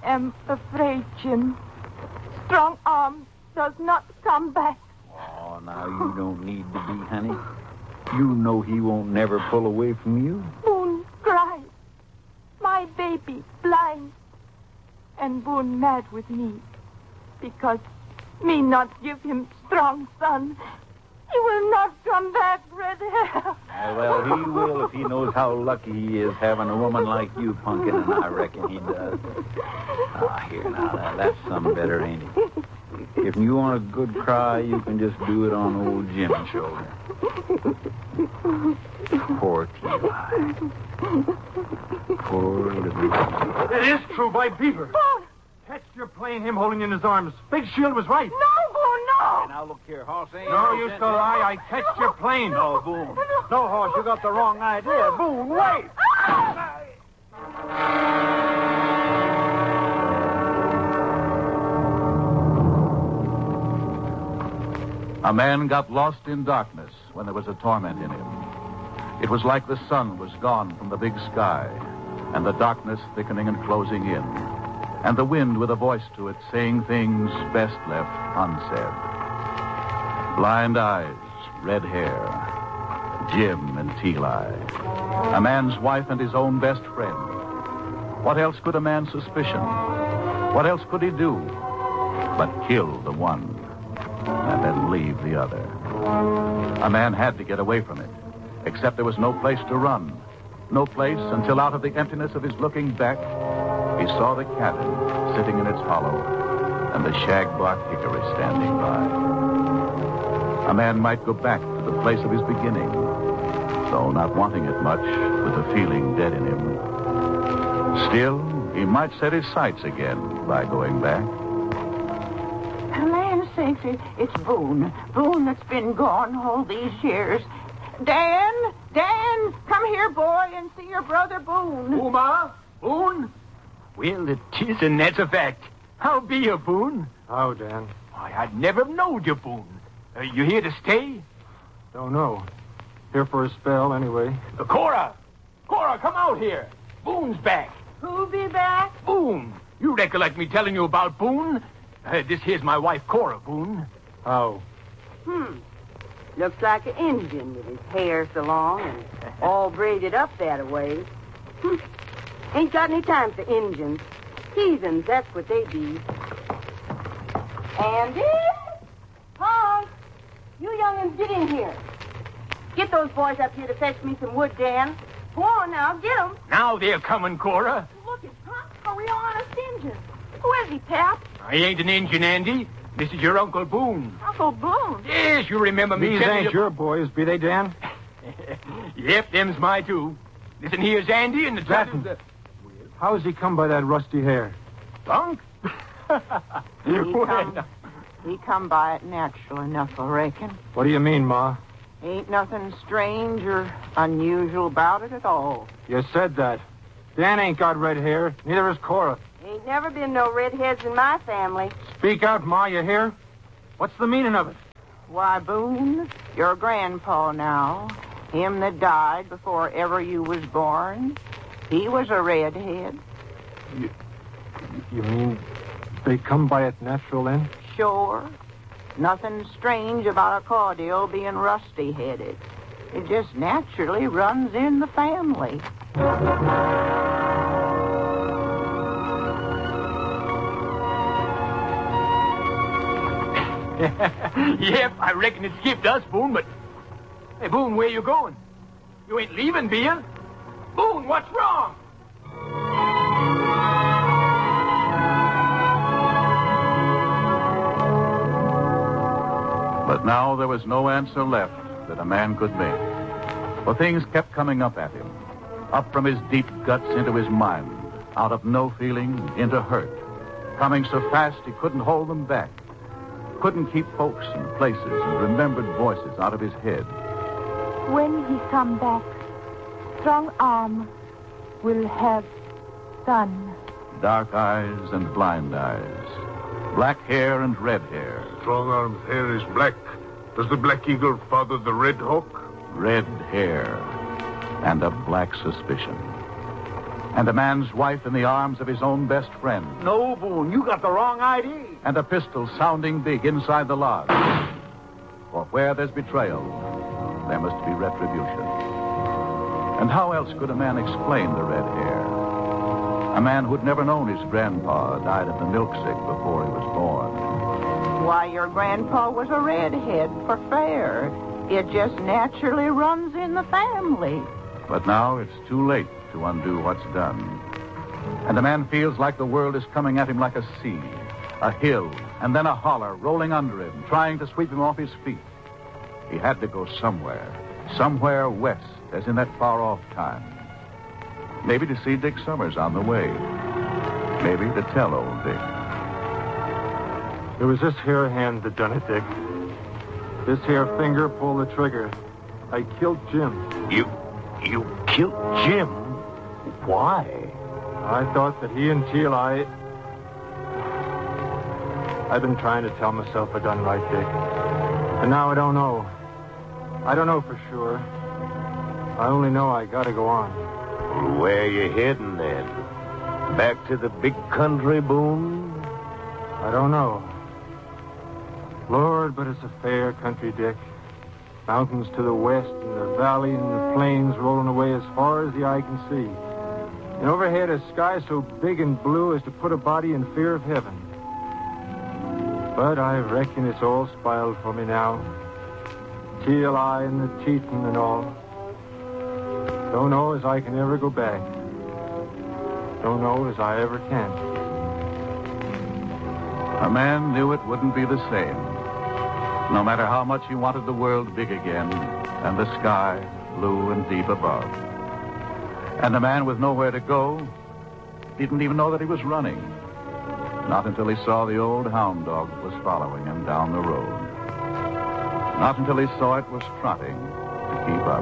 am afraid, Jim. Strong Arm does not come back. Oh, now you don't need to be, honey. You know he won't never pull away from you. Boone cries. My baby blind. And Boone mad with me. Because me not give him strong son. He will not come back, Red Hair. Well, he will if he knows how lucky he is having a woman like you, Pumpkin, and I reckon he does. Here now, that's some better, ain't it? If you want a good cry, you can just do it on old Jim's shoulder. Poor T.I. Poor little... It is true, by Beaver. Boone! Catch your plane, him holding in his arms. Big Shield was right. No, Boone, no! Now, look here, Hoss. No use to lie. I catched your plane. No, Boone. No, Hoss, you got the wrong idea. Boone, wait. A man got lost in darkness when there was a torment in him. It was like the sun was gone from the big sky, and the darkness thickening and closing in, and the wind with a voice to it saying things best left unsaid. Blind eyes, red hair, Jim and T.I. A man's wife and his own best friend. What else could a man suspicion? What else could he do but kill the one and then leave the other? A man had to get away from it, except there was no place to run. No place until out of the emptiness of his looking back, he saw the cabin sitting in its hollow and the shagbark hickory standing by. A man might go back to the place of his beginning, though not wanting it much with the feeling dead in him. Still, he might set his sights again by going back. Land sakes, it's Boone. Boone that's been gone all these years. Dan, come here, boy, and see your brother Boone. Who, Ma? Boone? Well, it is, and that's a fact. How be you, Boone? How, Dan? Why, I'd never have knowed you, Boone. You here to stay? Don't know. Here for a spell, anyway. Cora, come out here. Boone's back. Who be back? Boone. You recollect me telling you about Boone? This here's my wife, Cora, Boone. How? Looks like an Indian with his hair so long and all braided up that way. Ain't got any time for Indians. Heathens, that's what they be. Andy? Hans, you young'uns get in here. Get those boys up here to fetch me some wood, Dan. Go on now, get 'em. Now they're coming, Cora. Look, it's Pop, a real honest Indian. Who is he, Pap? I ain't an Indian, Andy. This is your Uncle Boone. Uncle Boone. Yes, you remember me. These ain't your boys, be they, Dan? Yep, them's my two. Listen, here's Andy and the Latin. How's he come by that rusty hair? Punk? He come by it natural enough, I reckon. What do you mean, Ma? Ain't nothing strange or unusual about it at all. You said that. Dan ain't got red hair. Neither has Cora. Ain't never been no redheads in my family. Speak out, Ma, you hear? What's the meaning of it? Why, Boone, your grandpa now, him that died before ever you was born, he was a redhead. You mean they come by it natural, then? Sure. Nothing strange about a Caudill being rusty-headed. It just naturally runs in the family. Yep, I reckon it skipped us, Boone, but... Hey, Boone, where you going? You ain't leaving, be you? Boone, what's wrong? But now there was no answer left that a man could make. For things kept coming up at him. Up from his deep guts into his mind. Out of no feeling into hurt. Coming so fast he couldn't hold them back. Couldn't keep folks and places and remembered voices out of his head. When he come back, Strong Arm will have son. Dark eyes and blind eyes. Black hair and red hair. Strong Arm's hair is black. Does the Black Eagle father the Red Hawk? Red hair and a black suspicion. And a man's wife in the arms of his own best friend. No, Boone, you got the wrong idea. And a pistol sounding big inside the lodge. For where there's betrayal, there must be retribution. And how else could a man explain the red hair? A man who'd never known his grandpa died of the milk sick before he was born. Why, your grandpa was a redhead for fair. It just naturally runs in the family. But now it's too late to undo what's done. And the man feels like the world is coming at him like a sea, a hill, and then a holler rolling under him, trying to sweep him off his feet. He had to go somewhere west, as in that far-off time. Maybe to see Dick Summers on the way. Maybe to tell old Dick. It was this here hand that done it, Dick. This here finger pulled the trigger. I killed Jim. You killed Jim? Why? I thought that he and Teal I've been trying to tell myself I done right, Dick. And now I don't know. I don't know for sure. I only know I gotta go on. Where you heading then? Back to the big country, Boone? I don't know. Lord, but it's a fair country, Dick. Mountains to the west, and the valley and the plains rolling away as far as the eye can see. And overhead a sky so big and blue as to put a body in fear of heaven. But I reckon it's all spoiled for me now. Teal eye and the cheating and all. Don't know as I can ever go back. Don't know as I ever can. A man knew it wouldn't be the same. No matter how much he wanted the world big again, and the sky blue and deep above. And the man with nowhere to go didn't even know that he was running. Not until he saw the old hound dog that was following him down the road. Not until he saw it was trotting to keep up.